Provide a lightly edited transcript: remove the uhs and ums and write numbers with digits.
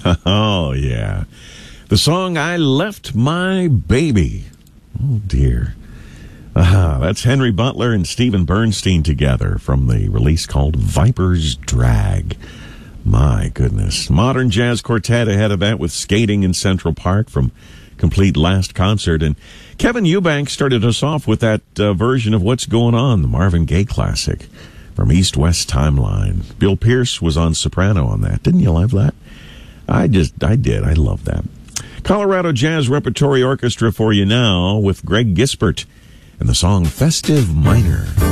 Oh, yeah. The song, I Left My Baby. Oh, dear. That's Henry Butler and Stephen Bernstein together from the release called Viper's Drag. My goodness. Modern Jazz Quartet ahead of that with Skating in Central Park from Complete Last Concert. And Kevin Eubank started us off with that version of What's Going On, the Marvin Gaye classic from East West Timeline. Bill Pierce was on soprano on that. Didn't you love that? I did. I love that. Colorado Jazz Repertory Orchestra for you now with Greg Gisbert and the song Festive Minor.